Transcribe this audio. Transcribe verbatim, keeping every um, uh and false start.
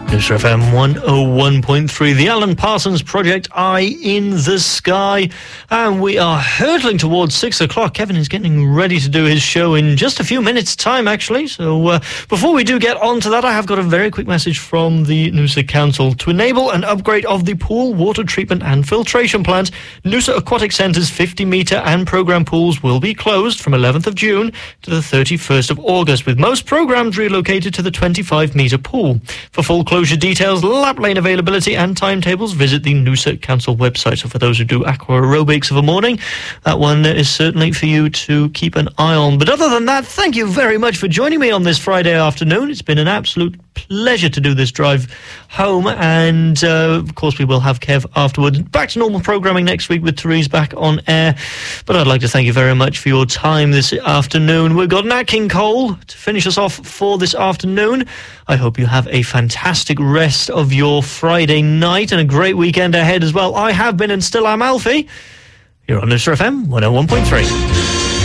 Noosa F M one oh one point three, the Alan Parsons Project, Eye in the Sky. And we are hurtling towards six o'clock. Kevin is getting ready to do his show in just a few minutes' time, actually. So uh, before we do get on to that, I have got a very quick message from the Noosa Council. To enable an upgrade of the pool, water treatment and filtration plant, Noosa Aquatic Centre's fifty metre and programme pools will be closed from eleventh of June to the thirty-first of August, with most programmes relocated to the twenty-five metre pool. For full closure details, lap lane availability and timetables, visit the Noosa Council website. So for those who do aqua aerobics of a morning, that one is certainly for you to keep an eye on. But other than that, thank you very much for joining me on this Friday afternoon. It's been an absolute pleasure to do this drive home, and uh, of course we will have Kev afterwards. Back to normal programming next week with Therese back on air. But I'd like to thank you very much for your time this afternoon. We've got Nat King Cole to finish us off for this afternoon. I hope you have a fantastic rest of your Friday night and a great weekend ahead as well. I have been and still am Alfie. You're on Noosa F M one oh one point three.